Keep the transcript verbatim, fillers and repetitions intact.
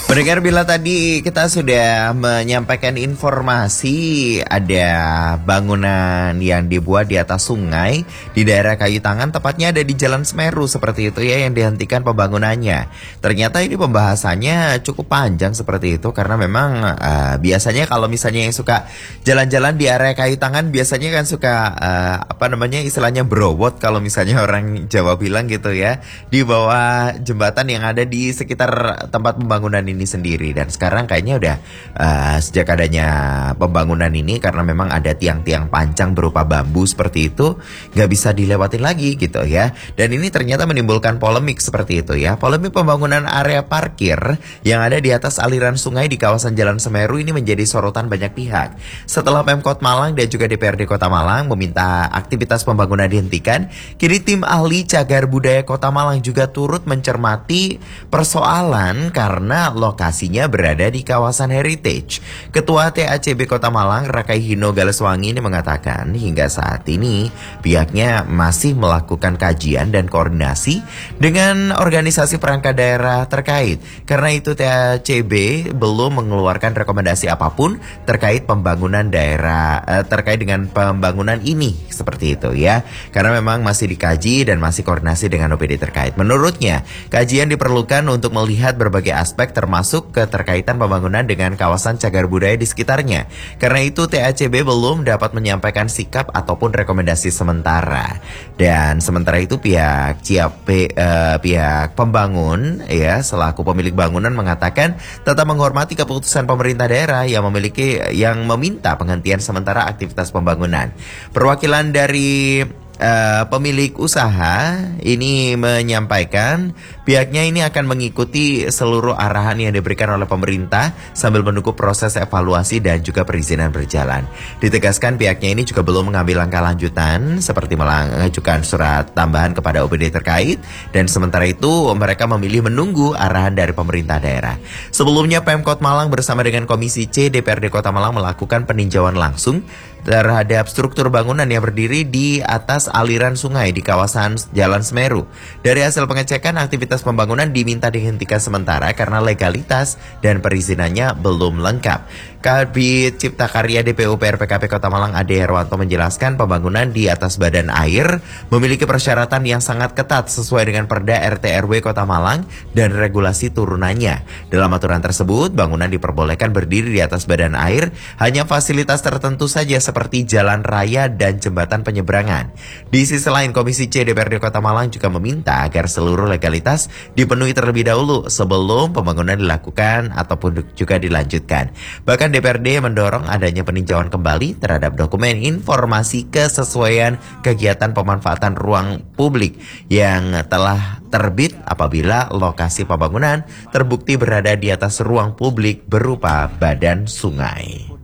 Pendengar, bila tadi kita sudah menyampaikan informasi ada bangunan yang dibuat di atas sungai di daerah Kayu Tangan, tepatnya ada di Jalan Semeru seperti itu ya, yang dihentikan pembangunannya. Ternyata ini pembahasannya cukup panjang seperti itu karena memang uh, biasanya kalau misalnya yang suka jalan-jalan di area Kayu Tangan biasanya kan suka uh, apa namanya istilahnya browot kalau misalnya orang Jawa bilang gitu ya, di bawah jembatan yang ada di sekitar tempat pembangunan ini sendiri. Dan sekarang kayaknya udah uh, sejak adanya pembangunan ini, karena memang ada tiang-tiang panjang berupa bambu seperti itu, nggak bisa dilewatin lagi gitu ya. Dan ini ternyata menimbulkan polemik seperti itu ya. Polemik pembangunan area parkir yang ada di atas aliran sungai di kawasan Jalan Semeru ini menjadi sorotan banyak pihak. Setelah Pemkot Malang dan juga D P R D Kota Malang meminta aktivitas pembangunan dihentikan, kini tim ahli cagar budaya Kota Malang juga turut mencermati persoalan karena lokasinya berada di kawasan heritage. Ketua T A C B Kota Malang, Rakai Hino Galeswangi ini mengatakan hingga saat ini pihaknya masih melakukan kajian dan koordinasi dengan organisasi perangkat daerah terkait. Karena itu T A C B belum mengeluarkan rekomendasi apapun terkait pembangunan daerah eh, terkait dengan pembangunan ini seperti itu ya. Karena memang masih dikaji dan masih koordinasi dengan O P D terkait. Menurutnya, kajian diperlukan untuk melihat berbagai aspek termasuk keterkaitan pembangunan dengan kawasan cagar budaya di sekitarnya. Karena itu T A C B belum dapat menyampaikan sikap ataupun rekomendasi sementara. Dan sementara itu pihak Ciap, eh, pihak pembangun ya selaku pemilik bangunan mengatakan tetap menghormati keputusan pemerintah daerah yang memiliki yang meminta penghentian sementara aktivitas pembangunan. Perwakilan dari Uh, pemilik usaha ini menyampaikan pihaknya ini akan mengikuti seluruh arahan yang diberikan oleh pemerintah sambil menunggu proses evaluasi dan juga perizinan berjalan. Ditegaskan pihaknya ini juga belum mengambil langkah lanjutan seperti mengajukan surat tambahan kepada O P D terkait, dan sementara itu mereka memilih menunggu arahan dari pemerintah daerah. Sebelumnya Pemkot Malang bersama dengan Komisi C D P R D Kota Malang melakukan peninjauan langsung terhadap struktur bangunan yang berdiri di atas aliran sungai di kawasan Jalan Semeru. Dari hasil pengecekan, aktivitas pembangunan diminta dihentikan sementara karena legalitas dan perizinannya belum lengkap. Kabid Cipta Karya D P U P R P K P Kota Malang Ade Herwanto menjelaskan pembangunan di atas badan air memiliki persyaratan yang sangat ketat sesuai dengan Perda R T R W Kota Malang dan regulasi turunannya. Dalam aturan tersebut, bangunan diperbolehkan berdiri di atas badan air hanya fasilitas tertentu saja seperti jalan raya dan jembatan penyeberangan. Di sisi lain, Komisi C D P R D Kota Malang juga meminta agar seluruh legalitas dipenuhi terlebih dahulu sebelum pembangunan dilakukan ataupun juga dilanjutkan. Bahkan D P R D mendorong adanya peninjauan kembali terhadap dokumen informasi kesesuaian kegiatan pemanfaatan ruang publik yang telah terbit apabila lokasi pembangunan terbukti berada di atas ruang publik berupa badan sungai.